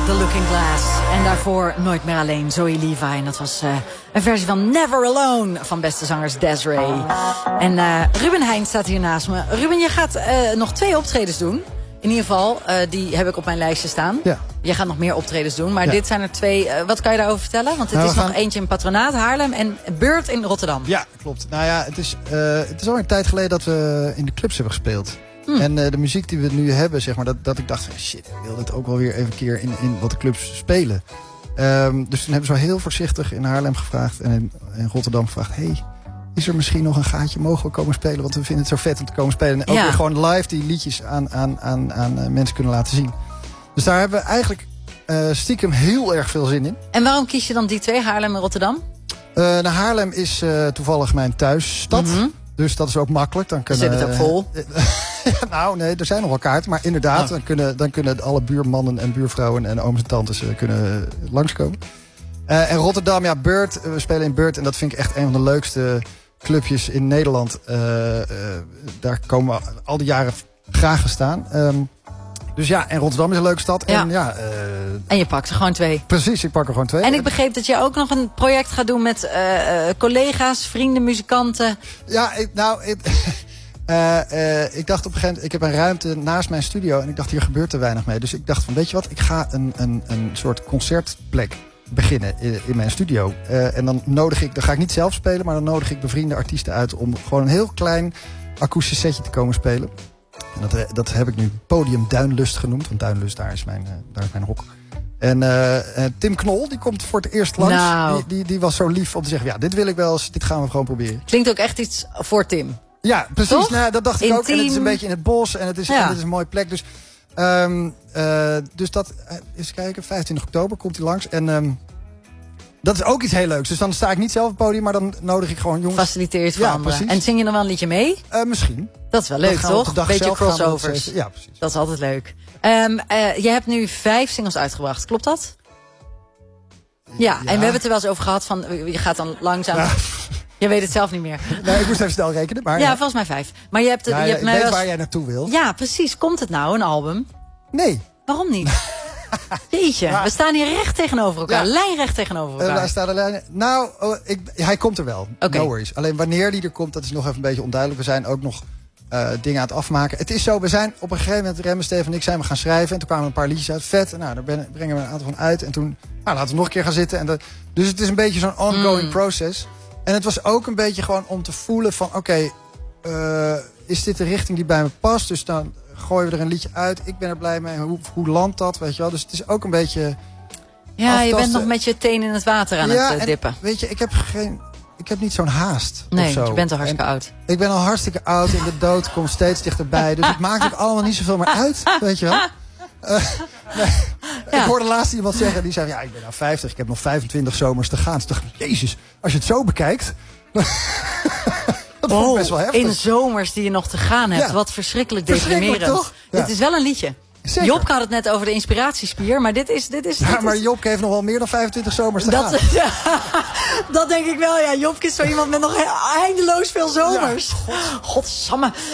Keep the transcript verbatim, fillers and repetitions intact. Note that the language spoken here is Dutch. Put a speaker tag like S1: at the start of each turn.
S1: The Looking Glass. En daarvoor Nooit meer alleen, Zoe Levi. En dat was uh, een versie van Never Alone van beste zangers Des'ree. En uh, Ruben Heijn staat hier naast me. Ruben, je gaat uh, nog twee optredens doen. In ieder geval, uh, die heb ik op mijn lijstje staan.
S2: Ja.
S1: Je gaat nog meer optredens doen, maar
S2: ja.
S1: dit zijn er twee. Uh, wat kan je daarover vertellen? Want het
S2: nou,
S1: is nog
S2: gaan...
S1: eentje in Patronaat, Haarlem en Beurt in Rotterdam.
S2: Ja, klopt. Nou ja, het is, uh, het is al een tijd geleden dat we in de clubs hebben gespeeld. Hmm. En uh, de muziek die we nu hebben, zeg maar, dat, dat ik dacht, shit, ik wil dit ook wel weer even een keer in, in wat de clubs spelen. Um, dus toen hebben we zo heel voorzichtig in Haarlem gevraagd en in, in Rotterdam gevraagd, hey, is er misschien nog een gaatje, mogen we komen spelen? Want we vinden het zo vet om te komen spelen. En ook ja. weer gewoon live die liedjes aan, aan, aan, aan uh, mensen kunnen laten zien. Dus daar hebben we eigenlijk uh, stiekem heel erg veel zin in.
S1: En waarom kies je dan die twee, Haarlem en Rotterdam?
S2: Uh, nou, Haarlem is uh, toevallig mijn thuisstad.
S1: Mm-hmm.
S2: Dus dat is ook makkelijk. Dan kunnen,
S1: zit het ook vol?
S2: ja, nou, nee, er zijn nog wel kaarten. Maar inderdaad, oh. dan, kunnen, dan kunnen alle buurmannen en buurvrouwen en ooms en tantes uh, kunnen langskomen. Uh, en Rotterdam, ja, Beurt. We spelen in Beurt. En dat vind ik echt een van de leukste clubjes in Nederland. Uh, uh, daar komen we al die jaren graag gestaan. Um, dus ja, en Rotterdam is een leuke stad.
S1: Ja.
S2: En, ja, uh,
S1: en je pakt er gewoon twee.
S2: Precies, ik pak er gewoon twee.
S1: En ik begreep dat je ook nog een project gaat doen met uh, uh, collega's, vrienden, muzikanten.
S2: Ja, ik, nou... Ik, Uh, uh, ik dacht op een gegeven moment, ik heb een ruimte naast mijn studio en ik dacht, hier gebeurt te weinig mee. Dus ik dacht van, weet je wat, ik ga een, een, een soort concertplek beginnen in, in mijn studio. Uh, en dan nodig ik, dan ga ik niet zelf spelen, maar dan nodig ik bevriende artiesten uit om gewoon een heel klein akoestisch setje te komen spelen. En dat, dat heb ik nu Podium Duinlust genoemd, want Duinlust, daar is mijn, uh, daar is mijn hok. En uh, uh, Tim Knol, die komt voor het eerst langs.
S1: Nou.
S2: Die, die, die was zo lief om te zeggen, ja, dit wil ik wel eens, dit gaan we gewoon proberen.
S1: Klinkt ook echt iets voor Tim.
S2: Ja, precies. Nou, dat dacht ik
S1: Intiem.
S2: ook. En het is een beetje in het bos en het is, ja. en het is een mooie plek. Dus, um, uh, dus dat, uh, eens kijken, vijfentwintig oktober komt hij langs. En um, dat is ook iets heel leuks. Dus dan sta ik niet zelf op het podium, maar dan nodig ik gewoon jongens.
S1: Faciliteer het voor
S2: ja,
S1: anderen.
S2: precies.
S1: En zing je dan wel een liedje mee?
S2: Uh, misschien.
S1: Dat is wel leuk, toch? Beetje crossovers.
S2: Ja, precies.
S1: Dat is altijd leuk. Um, uh, je hebt nu vijf singles uitgebracht, klopt dat? Ja, ja. En we hebben het er wel eens over gehad van, je gaat dan langzaam... Ja. Je weet het zelf niet meer.
S2: Nee, ik moest even snel rekenen. Maar
S1: ja,
S2: ja,
S1: volgens mij vijf. Maar je hebt,
S2: ja,
S1: je
S2: ja,
S1: hebt
S2: ik
S1: mij
S2: weet
S1: was...
S2: waar jij naartoe wil.
S1: Ja, precies. Komt het nou, een album?
S2: Nee.
S1: Waarom niet? Jeetje, ja. We staan hier recht tegenover elkaar. Ja. Lijnrecht tegenover elkaar.
S2: Uh, daar staat de lijn. Nou, oh, ik, hij komt er wel.
S1: Okay.
S2: No worries. Alleen wanneer die er komt, dat is nog even een beetje onduidelijk. We zijn ook nog uh, dingen aan het afmaken. Het is zo, we zijn op een gegeven moment, Remmen, Steven en ik, zijn we gaan schrijven. En toen kwamen een paar liedjes uit. Vet. Nou, daar ben, brengen we een aantal van uit. En toen, nou, laten we nog een keer gaan zitten. En dat, dus het is een beetje zo'n ongoing mm. process. En het was ook een beetje gewoon om te voelen van... oké, okay, uh, is dit de richting die bij me past? Dus dan gooien we er een liedje uit. Ik ben er blij mee. Hoe, hoe landt dat, weet je wel? Dus het is ook een beetje...
S1: Ja, aftasten. Je bent nog met je teen in het water aan
S2: ja,
S1: het uh, dippen.
S2: En, weet je, ik heb geen... Ik heb niet zo'n haast.
S1: Nee,
S2: of zo.
S1: je bent al hartstikke
S2: en
S1: oud.
S2: Ik ben al hartstikke oud en de dood komt steeds dichterbij. Dus het maakt ook allemaal niet zoveel meer uit, weet je wel? Uh, nee. Ja. Ik hoorde laatst iemand zeggen, die zei, ja, ik ben nou vijftig, ik heb nog vijfentwintig zomers te gaan. Dus dacht ik, jezus, als je het zo bekijkt... dat
S1: wow,
S2: vond ik best wel heftig.
S1: In zomers die je nog te gaan hebt, ja. Wat verschrikkelijk deprimerend.
S2: Toch? Ja.
S1: Dit is wel een liedje.
S2: Zeker.
S1: Job had het net over de inspiratiespier, maar dit is... Dit is
S2: ja,
S1: dit
S2: maar
S1: is...
S2: Job heeft nog wel meer dan vijfentwintig zomers te
S1: dat,
S2: gaan.
S1: Ja, dat denk ik wel, ja. Job is zo iemand met nog eindeloos veel zomers.
S2: Ja, God.
S1: Godsamme.